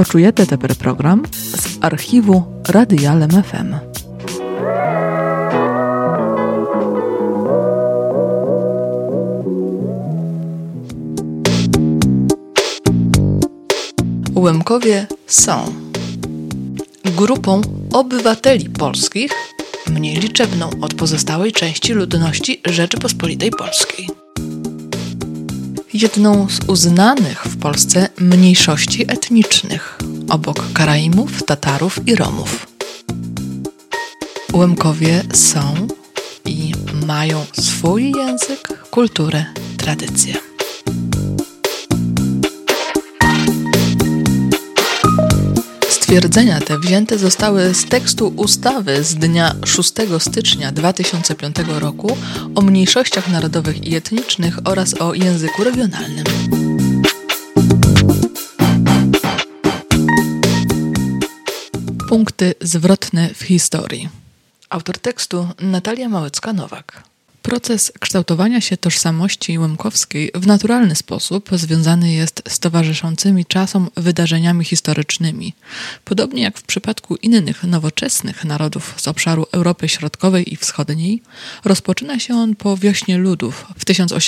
Почуєте тепер програм з архіву Радіалем FM. Łemkowie są grupą obywateli polskich, mniej liczebną od pozostałej części ludności Rzeczypospolitej Polskiej. Jedną z uznanych w Polsce mniejszości etnicznych, obok Karaimów, Tatarów i Romów. Łemkowie są i mają swój język, kulturę, tradycje. Stwierdzenia te wzięte zostały z tekstu ustawy z dnia 6 stycznia 2005 roku o mniejszościach narodowych i etnicznych oraz o języku regionalnym. Punkty zwrotne w historii. Autor tekstu Natalia Małecka-Nowak. Proces kształtowania się tożsamości łemkowskiej w naturalny sposób związany jest z towarzyszącymi czasom wydarzeniami historycznymi. Podobnie jak w przypadku innych nowoczesnych narodów z obszaru Europy Środkowej i Wschodniej, rozpoczyna się on po Wiośnie Ludów w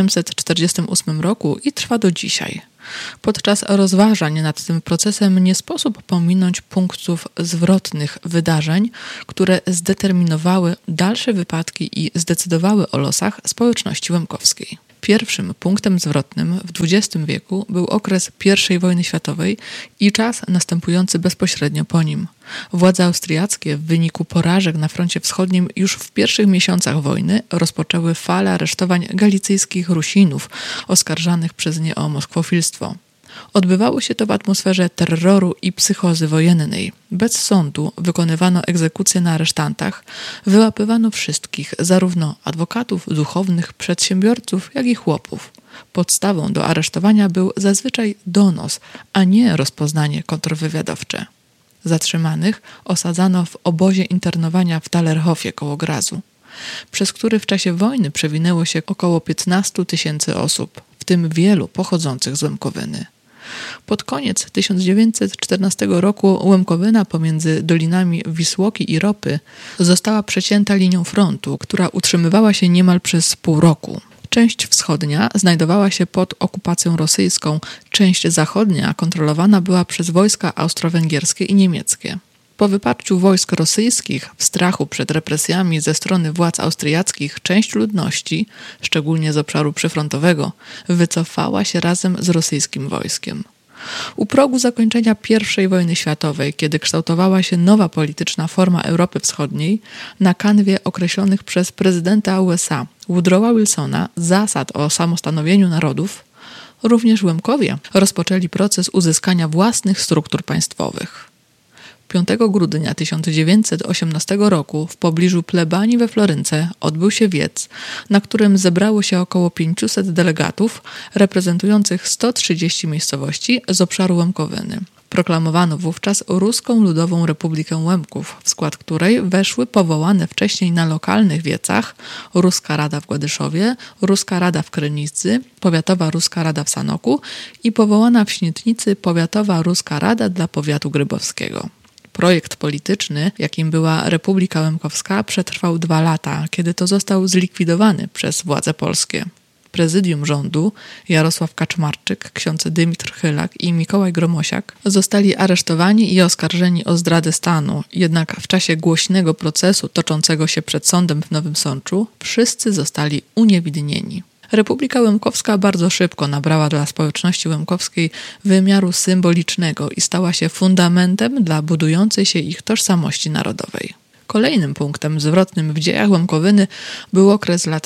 1848 roku i trwa do dzisiaj. Podczas rozważań nad tym procesem nie sposób pominąć punktów zwrotnych wydarzeń, które zdeterminowały dalsze wypadki i zdecydowały o losach społeczności łemkowskiej. Pierwszym punktem zwrotnym w XX wieku był okres I wojny światowej i czas następujący bezpośrednio po nim. Władze austriackie w wyniku porażek na froncie wschodnim już w pierwszych miesiącach wojny rozpoczęły falę aresztowań galicyjskich Rusinów oskarżanych przez nie o moskwofilstwo. Odbywało się to w atmosferze terroru i psychozy wojennej. Bez sądu wykonywano egzekucje na aresztantach, wyłapywano wszystkich, zarówno adwokatów, duchownych, przedsiębiorców, jak i chłopów. Podstawą do aresztowania był zazwyczaj donos, a nie rozpoznanie kontrwywiadowcze. Zatrzymanych osadzano w obozie internowania w Thalerhofie koło Grazu, przez który w czasie wojny przewinęło się około 15 000 osób, w tym wielu pochodzących z Łemkowyny. Pod koniec 1914 roku Łemkowyna pomiędzy dolinami Wisłoki i Ropy została przecięta linią frontu, która utrzymywała się niemal przez pół roku. Część wschodnia znajdowała się pod okupacją rosyjską, część zachodnia kontrolowana była przez wojska austro-węgierskie i niemieckie. Po wyparciu wojsk rosyjskich, w strachu przed represjami ze strony władz austriackich, część ludności, szczególnie z obszaru przyfrontowego, wycofała się razem z rosyjskim wojskiem. U progu zakończenia I wojny światowej, kiedy kształtowała się nowa polityczna forma Europy Wschodniej, na kanwie określonych przez prezydenta USA Woodrowa Wilsona zasad o samostanowieniu narodów, również Łemkowie rozpoczęli proces uzyskania własnych struktur państwowych. 5 grudnia 1918 roku w pobliżu plebanii we Florynce odbył się wiec, na którym zebrało się około 500 delegatów reprezentujących 130 miejscowości z obszaru Łemkowyny. Proklamowano wówczas Ruską Ludową Republikę Łemków, w skład której weszły powołane wcześniej na lokalnych wiecach Ruska Rada w Gładyszowie, Ruska Rada w Krynicy, Powiatowa Ruska Rada w Sanoku i powołana w Śnietnicy Powiatowa Ruska Rada dla Powiatu Grybowskiego. Projekt polityczny, jakim była Republika Łemkowska, przetrwał 2 lata, kiedy to został zlikwidowany przez władze polskie. Prezydium rządu Jarosław Kaczmarczyk, ksiądz Dymitr Chylak i Mikołaj Gromosiak zostali aresztowani i oskarżeni o zdradę stanu, jednak w czasie głośnego procesu toczącego się przed sądem w Nowym Sączu wszyscy zostali uniewinnieni. Republika Łemkowska bardzo szybko nabrała dla społeczności łemkowskiej wymiaru symbolicznego i stała się fundamentem dla budującej się ich tożsamości narodowej. Kolejnym punktem zwrotnym w dziejach Łemkowyny był okres lat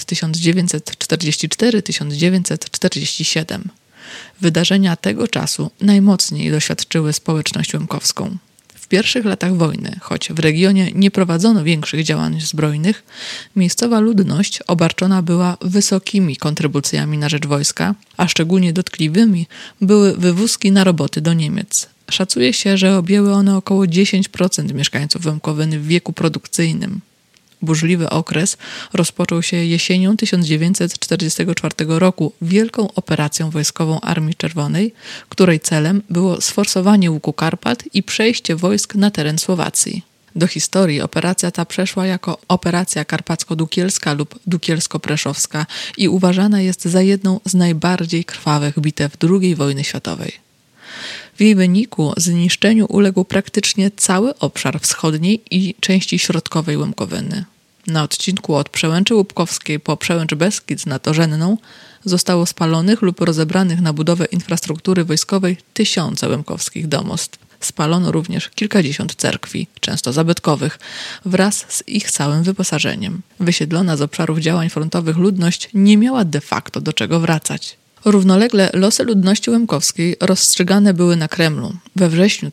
1944-1947. Wydarzenia tego czasu najmocniej doświadczyły społeczność łemkowską. W pierwszych latach wojny, choć w regionie nie prowadzono większych działań zbrojnych, miejscowa ludność obarczona była wysokimi kontrybucjami na rzecz wojska, a szczególnie dotkliwymi były wywózki na roboty do Niemiec. Szacuje się, że objęły one około 10% mieszkańców Łemkowyny w wieku produkcyjnym. burzliwy okres rozpoczął się jesienią 1944 roku wielką operacją wojskową Armii Czerwonej, której celem było sforsowanie łuku Karpat i przejście wojsk na teren Słowacji. Do historii operacja ta przeszła jako Operacja Karpacko-Dukielska lub Dukielsko-Preszowska i uważana jest za jedną z najbardziej krwawych bitew II wojny światowej. W jej wyniku zniszczeniu uległ praktycznie cały obszar wschodniej i części środkowej Łemkowyny. Na odcinku od Przełęczy Łupkowskiej po Przełęcz Beskidzk nad Orzenną zostało spalonych lub rozebranych na budowę infrastruktury wojskowej tysiące łemkowskich domostw. Spalono również kilkadziesiąt cerkwi, często zabytkowych, wraz z ich całym wyposażeniem. Wysiedlona z obszarów działań frontowych ludność nie miała de facto do czego wracać. Równolegle losy ludności łemkowskiej rozstrzygane były na Kremlu. We wrześniu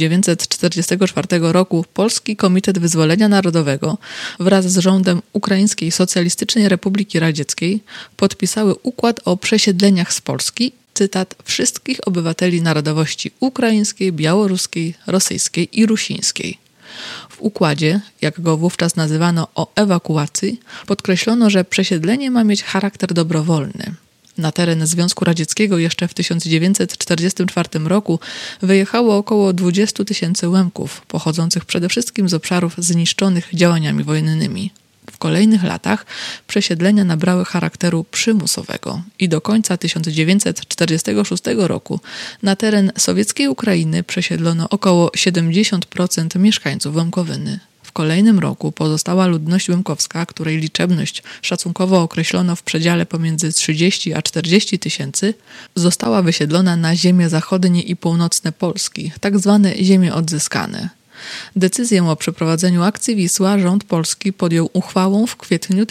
1944 roku Polski Komitet Wyzwolenia Narodowego wraz z rządem Ukraińskiej Socjalistycznej Republiki Radzieckiej podpisały układ o przesiedleniach z Polski, cytat, wszystkich obywateli narodowości ukraińskiej, białoruskiej, rosyjskiej i rusińskiej. W układzie, jak go wówczas nazywano o ewakuacji, podkreślono, że przesiedlenie ma mieć charakter dobrowolny. Na teren Związku Radzieckiego jeszcze w 1944 roku wyjechało około 20 000 Łemków, pochodzących przede wszystkim z obszarów zniszczonych działaniami wojennymi. W kolejnych latach przesiedlenia nabrały charakteru przymusowego i do końca 1946 roku na teren sowieckiej Ukrainy przesiedlono około 70% mieszkańców Łemkowyny. W kolejnym roku pozostała ludność łemkowska, której liczebność szacunkowo określono w przedziale pomiędzy 30 a 40 tysięcy, została wysiedlona na ziemie zachodnie i północne Polski, tak zwane ziemie odzyskane. Decyzję o przeprowadzeniu akcji Wisła rząd polski podjął uchwałą w kwietniu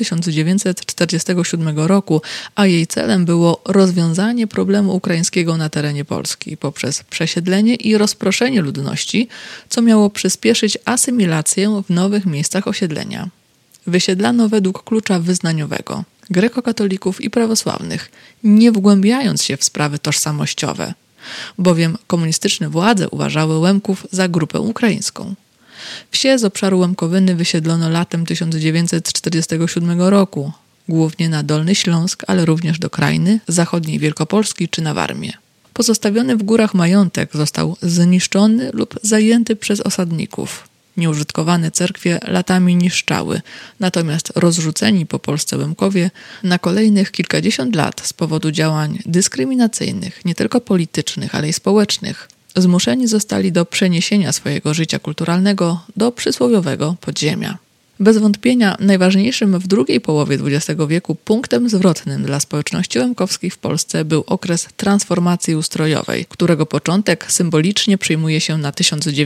1947 roku, a jej celem było rozwiązanie problemu ukraińskiego na terenie Polski poprzez przesiedlenie i rozproszenie ludności, co miało przyspieszyć asymilację w nowych miejscach osiedlenia. Wysiedlano według klucza wyznaniowego grekokatolików i prawosławnych, nie wgłębiając się w sprawy tożsamościowe, bowiem komunistyczne władze uważały Łemków za grupę ukraińską. Wsie z obszaru Łemkowyny wysiedlono latem 1947 roku, głównie na Dolny Śląsk, ale również do Krajny, zachodniej Wielkopolski czy na Warmię. Pozostawiony w górach majątek został zniszczony lub zajęty przez osadników. Nieużytkowane cerkwie latami niszczały, natomiast rozrzuceni po Polsce Łemkowie na kolejnych kilkadziesiąt lat z powodu działań dyskryminacyjnych, nie tylko politycznych, ale i społecznych, zmuszeni zostali do przeniesienia swojego życia kulturalnego do przysłowiowego podziemia. Bez wątpienia najważniejszym w drugiej połowie XX wieku punktem zwrotnym dla społeczności łemkowskiej w Polsce był okres transformacji ustrojowej, którego początek symbolicznie przyjmuje się na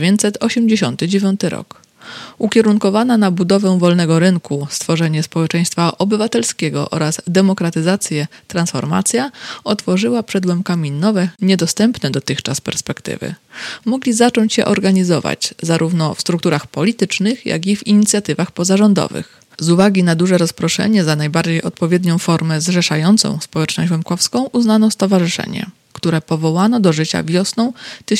1989 rok. Ukierunkowana na budowę wolnego rynku, stworzenie społeczeństwa obywatelskiego oraz demokratyzację, transformacja otworzyła przed Łemkami nowe, niedostępne dotychczas perspektywy. Mogli zacząć się organizować zarówno w strukturach politycznych, jak i w inicjatywach pozarządowych. Z uwagi na duże rozproszenie za najbardziej odpowiednią formę zrzeszającą społeczność łemkowską uznano stowarzyszenie, które powołano do życia wiosną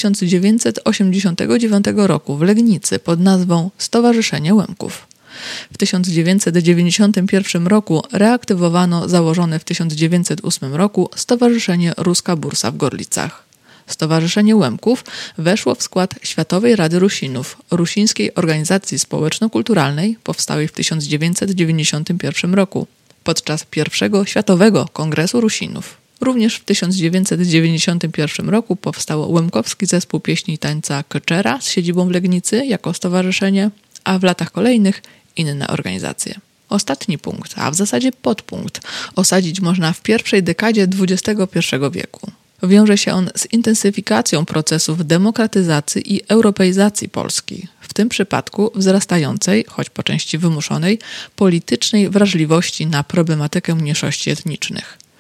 1989 roku w Legnicy pod nazwą Stowarzyszenie Łemków. W 1991 roku reaktywowano założone w 1908 roku Stowarzyszenie Ruska Bursa w Gorlicach. Stowarzyszenie Łemków weszło w skład Światowej Rady Rusinów, rusińskiej organizacji społeczno-kulturalnej powstałej w 1991 roku podczas pierwszego Światowego Kongresu Rusinów. Również w 1991 roku powstał Łemkowski Zespół Pieśni i Tańca Keczera z siedzibą w Legnicy jako stowarzyszenie, a w latach kolejnych inne organizacje. Ostatni punkt, a w zasadzie podpunkt, osadzić można w pierwszej dekadzie XXI wieku. Wiąże się on z intensyfikacją procesów demokratyzacji i europeizacji Polski, w tym przypadku wzrastającej, choć po części wymuszonej, politycznej wrażliwości na problematykę mniejszości etnicznych.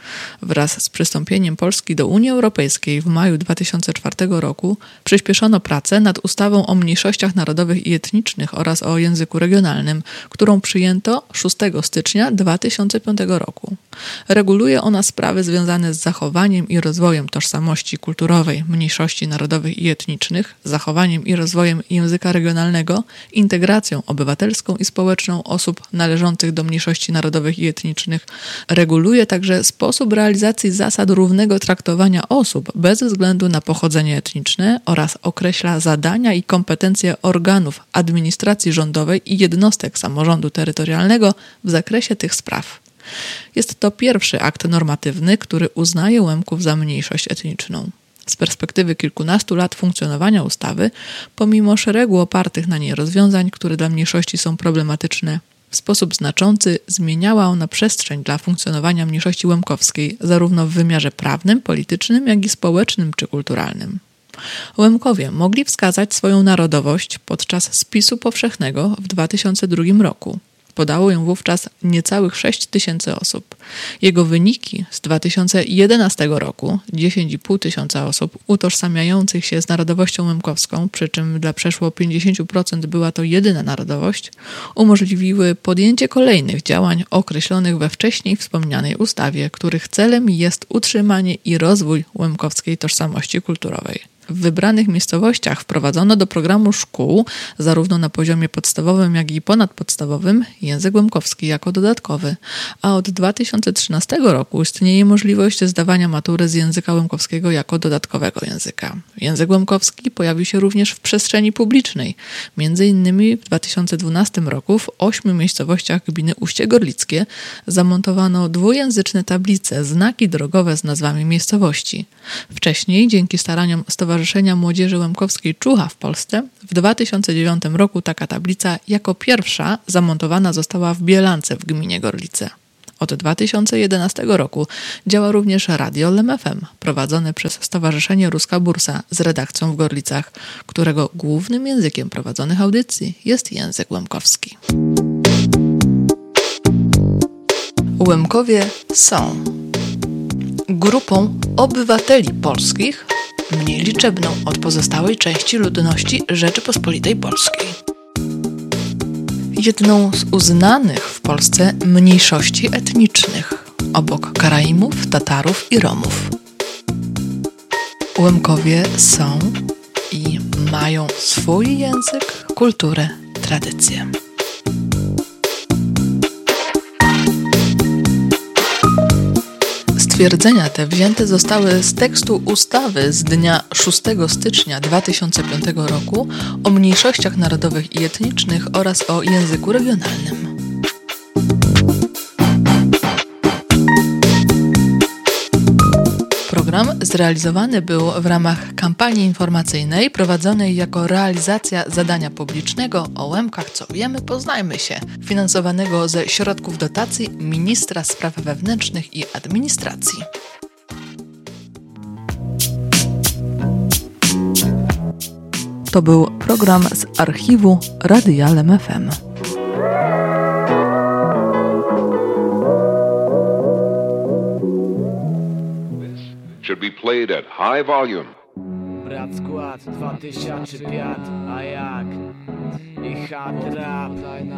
Wraz z przystąpieniem Polski do Unii Europejskiej w maju 2004 roku przyspieszono pracę nad ustawą o mniejszościach narodowych i etnicznych oraz o języku regionalnym, którą przyjęto 6 stycznia 2005 roku. Reguluje ona sprawy związane z zachowaniem i rozwojem tożsamości kulturowej mniejszości narodowych i etnicznych, zachowaniem i rozwojem języka regionalnego, integracją obywatelską i społeczną osób należących do mniejszości narodowych i etnicznych. Reguluje także sposób realizacji zasad równego traktowania osób bez względu na pochodzenie etniczne oraz określa zadania i kompetencje organów administracji rządowej i jednostek samorządu terytorialnego w zakresie tych spraw. Jest to pierwszy akt normatywny, który uznaje Łemków za mniejszość etniczną. Z perspektywy kilkunastu lat funkcjonowania ustawy, pomimo szeregu opartych na niej rozwiązań, które dla mniejszości są problematyczne, w sposób znaczący zmieniała ona przestrzeń dla funkcjonowania mniejszości łemkowskiej, zarówno w wymiarze prawnym, politycznym, jak i społecznym czy kulturalnym. Łemkowie mogli wskazać swoją narodowość podczas spisu powszechnego w 2002 roku. Podało ją wówczas niecałych 6 tysięcy osób. Jego wyniki z 2011 roku, 10,5 tysiąca osób utożsamiających się z narodowością łemkowską, przy czym dla przeszło 50% była to jedyna narodowość, umożliwiły podjęcie kolejnych działań określonych we wcześniej wspomnianej ustawie, których celem jest utrzymanie i rozwój łemkowskiej tożsamości kulturowej. W wybranych miejscowościach wprowadzono do programu szkół, zarówno na poziomie podstawowym, jak i ponadpodstawowym, język łemkowski jako dodatkowy, a od 2013 roku istnieje możliwość zdawania matury z języka łemkowskiego jako dodatkowego języka. Język łemkowski pojawił się również w przestrzeni publicznej. Między innymi w 2012 roku w 8 miejscowościach gminy Uście Gorlickie zamontowano dwujęzyczne tablice, znaki drogowe z nazwami miejscowości. Wcześniej, dzięki staraniom Stowarzyszenia Młodzieży Łemkowskiej Czucha w Polsce, w 2009 roku taka tablica jako pierwsza zamontowana została w Bielance w gminie Gorlice. Od 2011 roku działa również Radio Lem FM, prowadzone przez Stowarzyszenie Ruska Bursa z redakcją w Gorlicach, którego głównym językiem prowadzonych audycji jest język łemkowski. Łemkowie są grupą obywateli polskich, mniej liczebną od pozostałej części ludności Rzeczypospolitej Polskiej. Jedną z uznanych w Polsce mniejszości etnicznych, obok Karaimów, Tatarów i Romów. Łemkowie są i mają swój język, kulturę, tradycję. Stwierdzenia te wzięte zostały z tekstu ustawy z dnia 6 stycznia 2005 roku o mniejszościach narodowych i etnicznych oraz o języku regionalnym. Program zrealizowany był w ramach kampanii informacyjnej prowadzonej jako realizacja zadania publicznego o Łemkach Co Wiemy, Poznajmy się, finansowanego ze środków dotacji Ministra Spraw Wewnętrznych i Administracji. To był program z archiwu Radia Lem FM. Should be played at high volume. Brat skład 2005, a jak? I hard rap.